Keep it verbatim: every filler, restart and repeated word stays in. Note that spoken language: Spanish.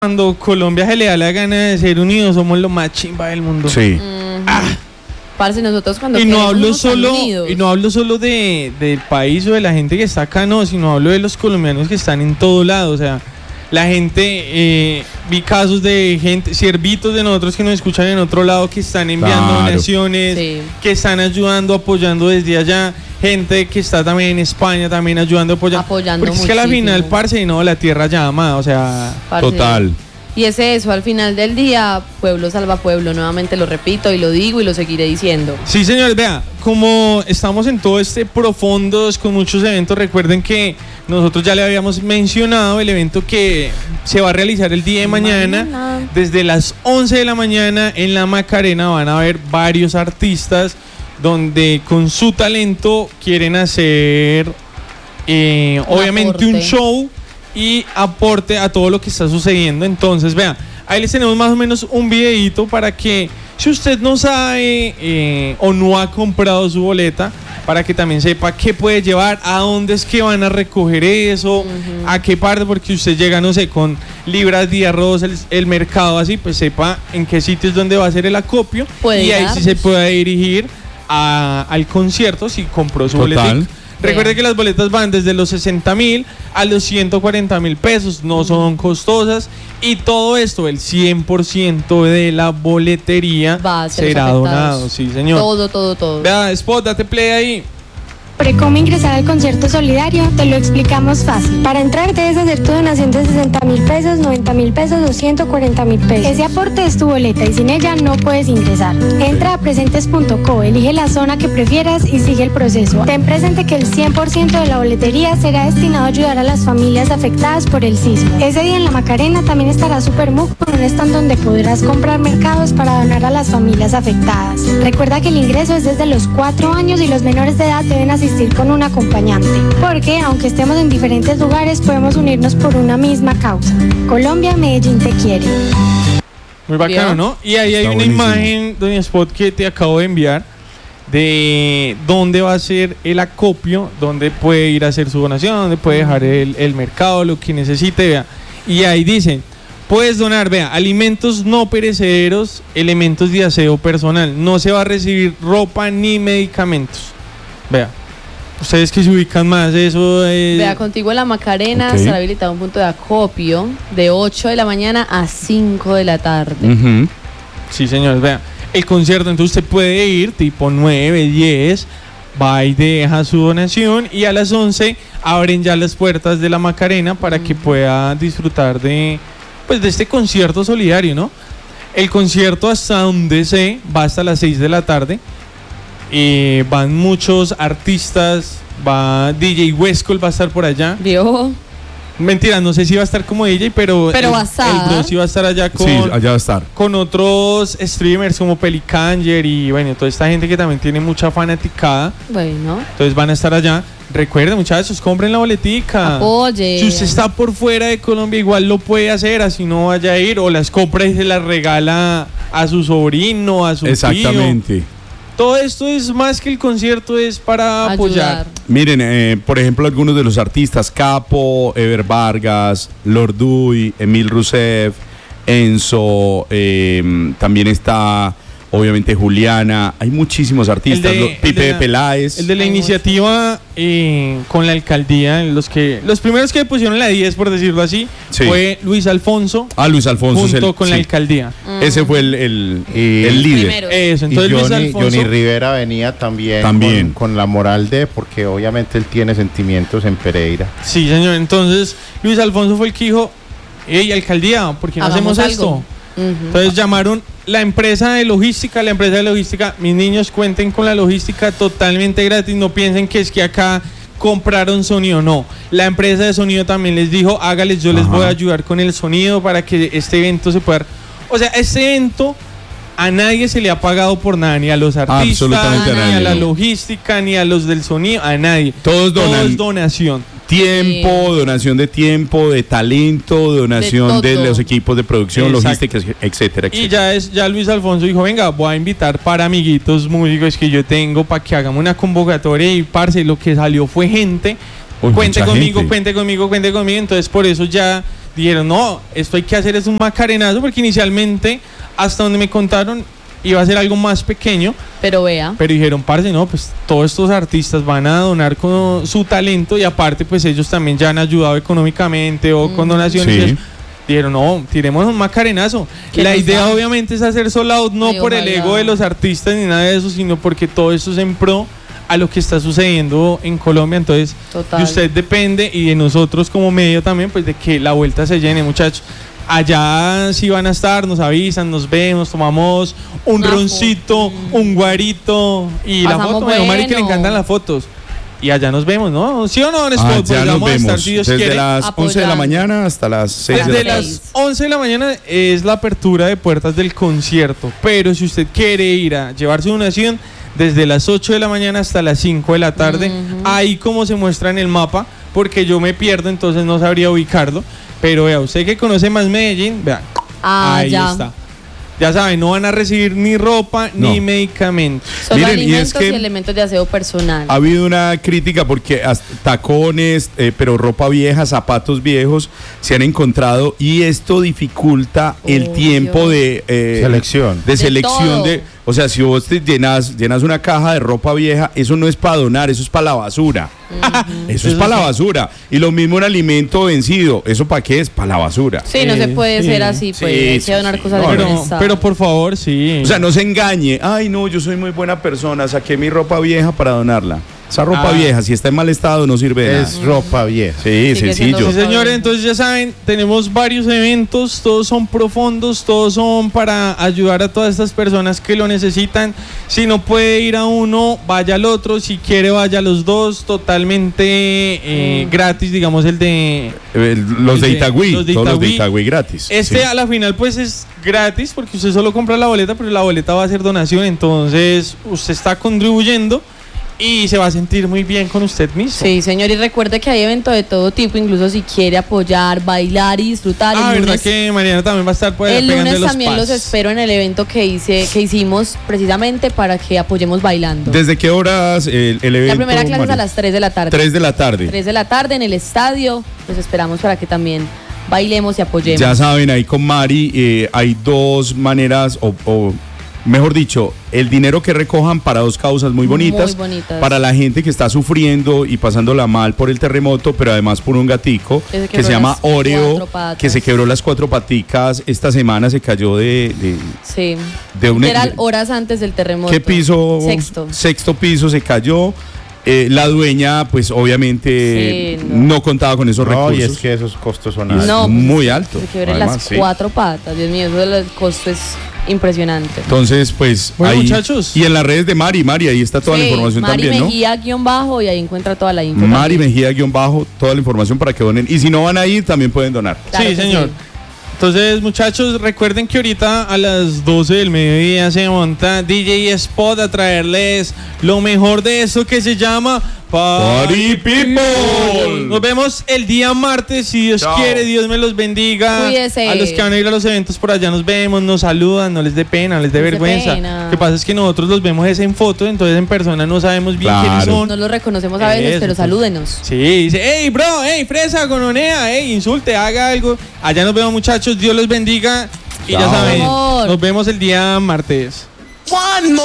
Cuando Colombia se le da la gana de ser unidos, somos lo más chimba del mundo. Sí. Mm-hmm. Ah. Parce, nosotros cuando Y no queremos hablo nos solo, unidos. y no hablo solo de, del país o de la gente que está acá, no, sino hablo de los colombianos que están en todo lado. O sea, la gente, eh, vi casos de gente, siervitos de nosotros que nos escuchan en otro lado, que están enviando Claro. donaciones, Sí. que están ayudando, apoyando desde allá. Gente que está también en España, también ayudando, apoyando. Apoyando Porque es que a la muchísimo. final, parce, no, la tierra llama, o sea... Parce. Total. Y es eso, al final del día, pueblo salva pueblo. Nuevamente lo repito y lo digo y lo seguiré diciendo. Sí, señores, vea, como estamos en todo este profundos con muchos eventos, recuerden que nosotros ya le habíamos mencionado el evento que se va a realizar el día de mañana, Mañana. desde las once de la mañana en la Macarena. Van a haber varios artistas donde con su talento quieren hacer eh, Un obviamente aporte. un show y aporte a todo lo que está sucediendo. Entonces, vean, ahí les tenemos más o menos un videito para que, si usted no sabe eh, o no ha comprado su boleta, para que también sepa qué puede llevar, a dónde es que van a recoger eso, Ujú. a qué parte, porque usted llega, no sé, con libras de arroz, el, el mercado así, pues sepa en qué sitios donde va a ser el acopio. Puede Y ahí llegar, sí se pues. puede dirigir a- al concierto si compró su Total. boleta. Recuerde Vean. que las boletas van desde los sesenta mil a los ciento cuarenta mil pesos, no son costosas, y todo esto, el cien por ciento de la boletería Va a ser será afectados. donado, sí señor. Todo, todo, todo. Vea, Spot, date play ahí. Sobre cómo ingresar al concierto solidario, te lo explicamos fácil. Para entrar debes hacer tu donación de sesenta mil pesos, noventa mil pesos o ciento cuarenta mil pesos. Ese aporte es tu boleta y sin ella no puedes ingresar. Entra a presentes punto co, elige la zona que prefieras y sigue el proceso. Ten presente que el cien por ciento de la boletería será destinado a ayudar a las familias afectadas por el sismo. Ese día en la Macarena también estará Supermuc con un stand donde podrás comprar mercados para donar a las familias afectadas. Recuerda que el ingreso es desde los cuatro años y los menores de edad deben asistir con un acompañante, porque aunque estemos en diferentes lugares podemos unirnos por una misma causa. Colombia, Medellín te quiere. Muy bacano, ¿Vio? ¿no? Y ahí hay Está una buenísimo. imagen, doña Spot, que te acabo de enviar de dónde va a ser el acopio, dónde puede ir a hacer su donación, dónde puede dejar el, el mercado, lo que necesite, vea. Y ahí dicen, puedes donar, vea, alimentos no perecederos, elementos de aseo personal. No se va a recibir ropa ni medicamentos. Vea. Ustedes que se ubican más, eso es... Vea, contigo en la Macarena Ok. estará habilitado un punto de acopio de ocho de la mañana a cinco de la tarde. Ujú. Sí, señores, vean. El concierto, entonces usted puede ir tipo nueve, diez, va y deja su donación, y a las once abren ya las puertas de la Macarena para que pueda disfrutar de, pues, de este concierto solidario, ¿no? El concierto, hasta donde sé, va hasta las seis de la tarde. Eh, van muchos artistas, va D J Westcol, va a estar por allá. ¿Vio? Mentira, no sé si va a estar como D J, pero, Pero el, va a estar. el bro sí va a estar allá con, Sí, allá va a estar. con otros streamers como Pelicanger y bueno, toda esta gente que también tiene mucha fanaticada. Bueno, Entonces van a estar allá. Recuerden, muchachos, compren la boletica. apoye. Si usted está por fuera de Colombia, igual lo puede hacer, así no vaya a ir, o las compra y se las regala a su sobrino, a su tío. Exactamente. Todo esto es más que el concierto, es para apoyar. Ayudar. Miren, eh, por ejemplo, algunos de los artistas: Capo, Ever Vargas, Lord Duy, Emil Rousseff, Enzo, eh, también está obviamente Juliana. Hay muchísimos artistas. El de- lo- el Pipe de la- Peláez. El de la Hay iniciativa eh, con la alcaldía, los que los primeros que pusieron la diez, por decirlo así, Sí. fue Luis Alfonso Ah, Luis Alfonso. es junto el- con la sí. alcaldía. Ese fue el, el, Y- el líder. Primero. Eso, Y entonces Luis Johnny, Alfonso. Johnny Rivera venía también, También. Con, con la moral de, porque obviamente él tiene sentimientos en Pereira. Sí, señor. Entonces Luis Alfonso fue el que dijo, hey, alcaldía, ¿por qué no Hagamos hacemos algo. esto? Ujú. Entonces llamaron la empresa de logística, la empresa de logística, mis niños, cuenten con la logística totalmente gratis, no piensen que es que acá compraron sonido, no. La empresa de sonido también les dijo, hágales, yo les Ajá. voy a ayudar con el sonido para que este evento se pueda... O sea, este evento a nadie se le ha pagado por nada, ni a los artistas, Absolutamente ni a a, nadie. la logística, ni a los del sonido, a nadie. Todos Todo donan es donación. tiempo, Sí. donación de tiempo, de talento, donación de, todo. los equipos de producción, Exacto. logística, etcétera, etcétera. Y ya es ya Luis Alfonso dijo, venga, voy a invitar para amiguitos músicos que yo tengo para que hagamos una convocatoria, y parce, lo que salió fue gente. Uy, Cuente mucha conmigo, gente. cuente conmigo, cuente conmigo. Entonces por eso ya dijeron, no, esto hay que hacer es un macarenazo, porque inicialmente, hasta donde me contaron, iba a ser algo más pequeño. Pero vea. Pero dijeron, parce, no, pues todos estos artistas van a donar con su talento y aparte, pues ellos también ya han ayudado económicamente o con donaciones. Sí. Y eso. Dijeron, no, tiremos un macarenazo. ¿Qué La nos idea da? obviamente es hacer sold out, no Ay, por el ojalá. ego de los artistas ni nada de eso, sino porque todo esto es en pro a lo que está sucediendo en Colombia. Entonces, Total. de usted depende y de nosotros como medio también, pues de que la vuelta se llene, muchachos. Allá sí van a estar, nos avisan, nos vemos, tomamos un Una roncito, foto. un guarito y la Pasamos foto. Bueno, Mari, que le bueno. encantan las fotos. Y allá nos vemos, ¿no? ¿Sí o no, en Spot? Ah, Pues ya nos vamos a estar, vemos. si Dios Desde quiere. las once de la apoyando. mañana hasta las seis de Desde la tarde. las once de la mañana es la apertura de puertas del concierto, pero si usted quiere ir a llevar su donación, desde las ocho de la mañana hasta las cinco de la tarde, Ujú. ahí como se muestra en el mapa, porque yo me pierdo, entonces no sabría ubicarlo, pero vea, usted que conoce más Medellín, vea, Ah, ahí ya. está. Ya saben, no van a recibir ni ropa No. ni medicamentos. Solo Miren, y alimentos es que- y elementos de aseo personal. Ha habido una crítica porque hasta tacones, eh, pero ropa vieja, zapatos viejos se han encontrado y esto dificulta el Oh, tiempo Dios. de eh, Selección. de De selección todo. de, o sea, si vos te llenas llenas una caja de ropa vieja, eso no es para donar, eso es para la basura. Eso es Eso para la sí. basura. Y lo mismo un alimento vencido, eso para qué es, para la basura. Sí, no Eh, se puede sí. ser así, pues Sí, hay sí, que donar sí. cosas No, de Pero, buen estado. pero por favor, sí. O sea, no se engañe. Ay, no, yo soy muy buena persona, saqué mi ropa vieja para donarla. Esa ropa Ah. vieja, si está en mal estado, no sirve de nada. Es ropa vieja. Sí, Sigue sencillo. siendo Sí, señores, entonces ya saben, tenemos varios eventos, todos son profundos, todos son para ayudar a todas estas personas que lo necesitan. Si no puede ir a uno, vaya al otro, si quiere vaya a los dos, totalmente eh, gratis, digamos el de... Eh, los de el de- Itagüí, los de todos los de Itagüí. Itagüí gratis. Este Sí. a la final pues es gratis porque usted solo compra la boleta, pero la boleta va a ser donación, entonces usted está contribuyendo y se va a sentir muy bien con usted mismo. Sí, señor, y recuerde que hay eventos de todo tipo, incluso si quiere apoyar, bailar y disfrutar. Ah, el verdad lunes, que Mariana también va a estar por allá el pegando lunes los también los pasos. espero en el evento que hice, que hicimos precisamente para que apoyemos bailando. ¿Desde qué horas el, el evento? La primera clase es a María? las tres de la tarde. tres de la tarde. tres de la tarde en el estadio. Los esperamos para que también bailemos y apoyemos. Ya saben, ahí con Mari eh, hay dos maneras, o, o mejor dicho, el dinero que recojan para dos causas muy bonitas. Muy bonitas. Para la gente que está sufriendo y pasándola mal por el terremoto, pero además por un gatico Que se que quebró se llama las cuatro Oreo, patas. que se quebró las cuatro paticas. Esta semana se cayó de... de Sí. de un- Literal, horas antes del terremoto. ¿Qué piso? Sexto. Sexto piso se cayó. Eh, la dueña, pues obviamente Sí, no. no. contaba con esos No, recursos. y es que esos costos son Y es altos. No, muy alto. Se quebren además, las sí. cuatro patas. Dios mío, eso del costo es impresionante. Entonces, pues Bueno, ahí, muchachos. y en las redes de Mari, Mari, ahí está toda la Sí, información Mari también, ¿no? Mejía guión bajo y ahí encuentra toda la info. Mari también. Mejía guión bajo, toda la información para que donen. Y si no van a ir, también pueden donar. Claro Sí, que señor. sí. Entonces, muchachos, recuerden que ahorita a las doce del mediodía se monta D J Spot a traerles lo mejor de eso que se llama Party People. Nos vemos el día martes, si Dios Chao. quiere, Dios me los bendiga. Cuídese. A los que van a ir a los eventos por allá nos vemos, nos saludan, no les dé pena, no les dé No les dé vergüenza. pena. Lo que pasa es que nosotros los vemos es en foto, entonces en persona no sabemos bien Claro. quiénes son. No los reconocemos a veces, Eso, pero pues. salúdenos. Sí, dice, hey bro, hey fresa, gononea, hey, insulte, haga algo. Allá nos vemos, muchachos, Dios los bendiga. Y ya Chao. saben, Amor. nos vemos el día martes.